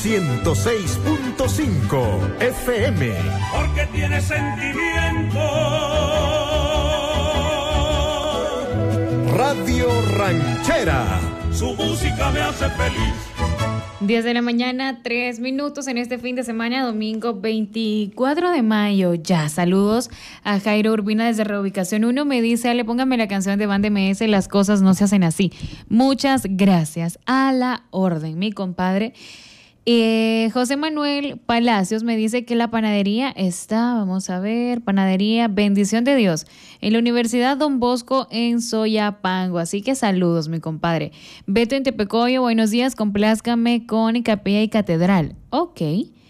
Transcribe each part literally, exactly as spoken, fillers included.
ciento seis punto cinco F M. Porque tiene sentimiento. Radio Ranchera. Su música me hace feliz. diez de la mañana, tres minutos en este fin de semana, domingo veinticuatro de mayo. Ya, saludos a Jairo Urbina desde Reubicación uno. Me dice, Ale, póngame la canción de Banda M S, Las cosas no se hacen así. Muchas gracias. A la orden, mi compadre. Eh, José Manuel Palacios me dice que la panadería está, vamos a ver, panadería Bendición de Dios, en la Universidad Don Bosco en Soyapango. Así que saludos, mi compadre. Beto en Tepecoyo, buenos días, complázcame con Capilla y Catedral. Ok.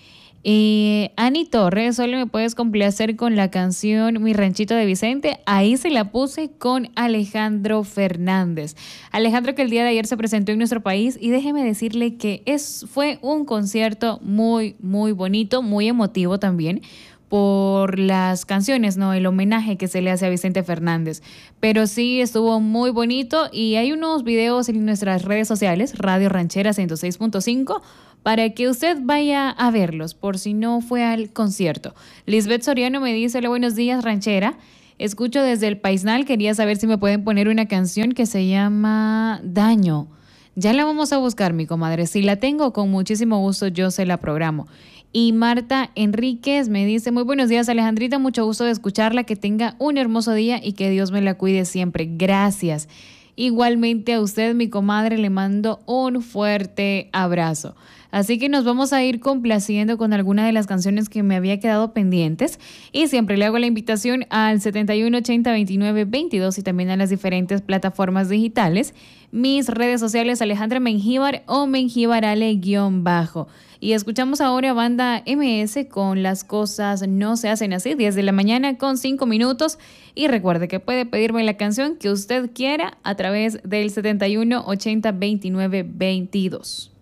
Eh, Ani Torres, solo me puedes complacer con la canción Mi Ranchito de Vicente. Ahí se la puse con Alejandro Fernández. Alejandro, que el día de ayer se presentó en nuestro país, y déjeme decirle que es, fue un concierto muy, muy bonito, muy emotivo también, por las canciones, ¿no? El homenaje que se le hace a Vicente Fernández. Pero sí estuvo muy bonito, y hay unos videos en nuestras redes sociales, Radio Ranchera ciento seis punto cinco, para que usted vaya a verlos, por si no fue al concierto. Lisbeth Soriano me dice, hola, buenos días, Ranchera. Escucho desde el Paisnal, quería saber si me pueden poner una canción que se llama Daño. Ya la vamos a buscar, mi comadre. Si la tengo, con muchísimo gusto yo se la programo. Y Marta Enríquez me dice, muy buenos días, Alejandrita, mucho gusto de escucharla, que tenga un hermoso día y que Dios me la cuide siempre. Gracias. Igualmente a usted, mi comadre, le mando un fuerte abrazo. Así que nos vamos a ir complaciendo con alguna de las canciones que me había quedado pendientes, y siempre le hago la invitación al setenta y uno ochenta veintinueve veintidós y también a las diferentes plataformas digitales. Mis redes sociales, Alejandra Mengíbar o Mengíbarale-bajo. Y escuchamos ahora Banda M S con Las cosas no se hacen así, diez de la mañana con cinco minutos. Y recuerde que puede pedirme la canción que usted quiera a través del setenta y uno ochenta veintinueve veintidós.